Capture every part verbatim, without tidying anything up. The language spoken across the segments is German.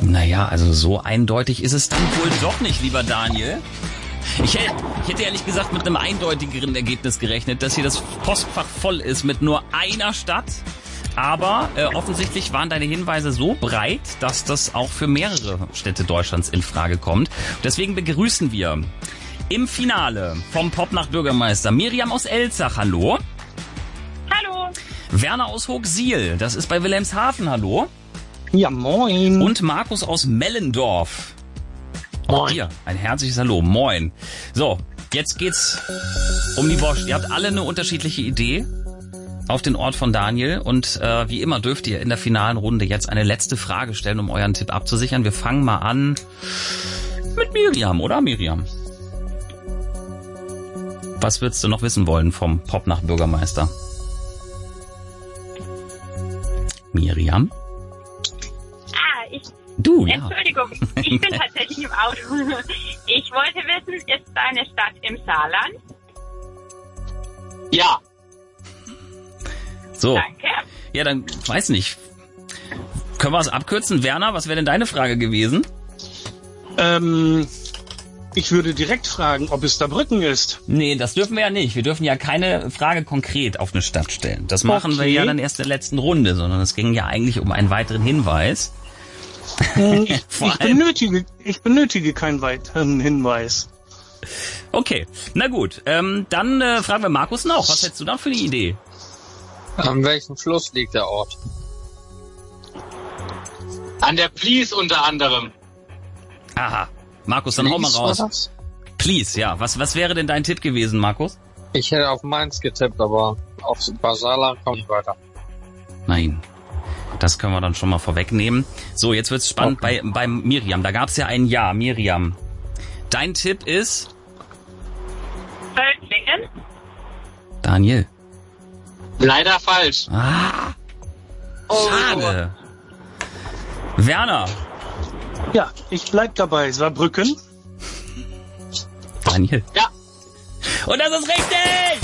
Naja, also so eindeutig ist es dann wohl doch nicht, lieber Daniel. Ich hätte, ich hätte ehrlich gesagt mit einem eindeutigeren Ergebnis gerechnet, dass hier das Postfach voll ist mit nur einer Stadt. Aber äh, offensichtlich waren deine Hinweise so breit, dass das auch für mehrere Städte Deutschlands in Frage kommt. Und deswegen begrüßen wir im Finale vom Popnacht Bürgermeister Miriam aus Elzach. Hallo. Hallo. Werner aus Hochsiel. Das ist bei Wilhelmshaven. Hallo. Ja, moin. Und Markus aus Mellendorf. Auch Moin. dir ein herzliches Hallo. Moin. So, jetzt geht's um die Wurst. Ihr habt alle eine unterschiedliche Idee auf den Ort von Daniel. Und äh, wie immer dürft ihr in der finalen Runde jetzt eine letzte Frage stellen, um euren Tipp abzusichern. Wir fangen mal an mit Miriam, oder Miriam? Was würdest du noch wissen wollen vom Popnacht-Bürgermeister? Miriam? Ah, ich, Du, ja. Entschuldigung, ich bin tatsächlich im Auto. Ich wollte wissen, ist deine Stadt im Saarland? Ja. So. Danke. Ja, dann, weiß nicht. Können wir es abkürzen? Werner, was wäre denn deine Frage gewesen? Ähm, ich würde direkt fragen, ob es Saarbrücken ist. Nee, das dürfen wir ja nicht. Wir dürfen ja keine Frage konkret auf eine Stadt stellen. Das machen wir Okay. ja dann erst in der letzten Runde, sondern es ging ja eigentlich um einen weiteren Hinweis. Ich, Vor ich, allem- benötige, ich benötige keinen weiteren Hinweis. Okay, na gut. Ähm, dann äh, fragen wir Markus noch. Was hättest du da für eine Idee? An welchem Fluss liegt der Ort? An der Plies unter anderem. Aha. Markus, dann hau mal Lies war raus. das? Please, ja. Was, was wäre denn dein Tipp gewesen, Markus? Ich hätte auf Mainz getippt, aber auf Saarland komme ich weiter. Nein. Das können wir dann schon mal vorwegnehmen. So, jetzt wird's spannend Okay. bei, bei Miriam. Da gab's ja ein Ja. Miriam, dein Tipp ist... Völklingen? Daniel. Leider falsch. Ah, schade. Werner. Ja, ich bleib dabei. Saarbrücken. Daniel. Ja. Und das ist richtig!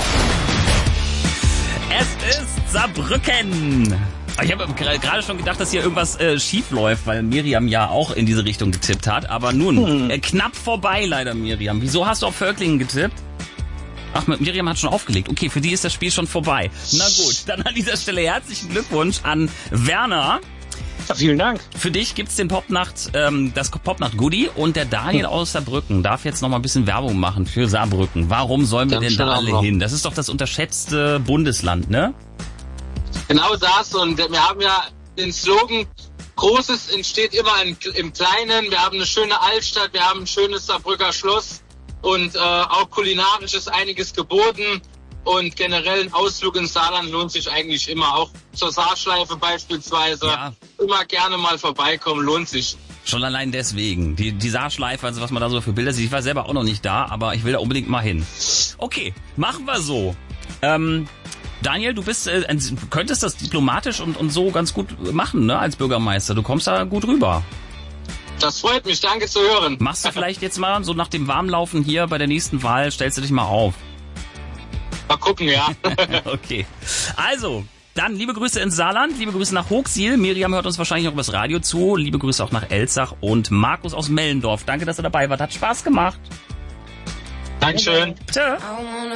Es ist Saarbrücken. Ich habe gerade schon gedacht, dass hier irgendwas äh, schief läuft, weil Miriam ja auch in diese Richtung getippt hat. Aber nun, Hm. äh, knapp vorbei leider, Miriam. Wieso hast du auf Völklingen getippt? Ach, Miriam hat schon aufgelegt. Okay, für die ist das Spiel schon vorbei. Na gut, dann an dieser Stelle herzlichen Glückwunsch an Werner. Ja, vielen Dank. Für dich gibt's den Popnacht, ähm, das Popnacht-Goodie und der Daniel aus Saarbrücken darf jetzt noch mal ein bisschen Werbung machen für Saarbrücken. Warum sollen wir Dann denn da schönen alle Abend. hin? Das ist doch das unterschätzte Bundesland, ne? Genau das. Und wir haben ja den Slogan, Großes entsteht immer in, im Kleinen. Wir haben eine schöne Altstadt, wir haben ein schönes Saarbrücker Schloss und äh, auch kulinarisch ist einiges geboten. Und generell ein Ausflug ins Saarland lohnt sich eigentlich immer. Auch zur Saarschleife beispielsweise. Ja. Immer gerne mal vorbeikommen, lohnt sich. Schon allein deswegen. Die, die Saarschleife, also was man da so für Bilder sieht. Ich war selber auch noch nicht da, aber ich will da unbedingt mal hin. Okay, machen wir so. Ähm, Daniel, du bist, äh, könntest das diplomatisch und, und so ganz gut machen, ne, als Bürgermeister. Du kommst da gut rüber. Das freut mich, danke zu hören. Machst du vielleicht jetzt mal, so nach dem Warmlaufen hier bei der nächsten Wahl, stellst du dich mal auf. Mal gucken, ja. Okay. Also, dann liebe Grüße ins Saarland, liebe Grüße nach Hochsiel. Miriam hört uns wahrscheinlich noch übers Radio zu. Liebe Grüße auch nach Elzach und Markus aus Mellendorf. Danke, dass ihr dabei wart. Hat Spaß gemacht. Dankeschön. Tschö.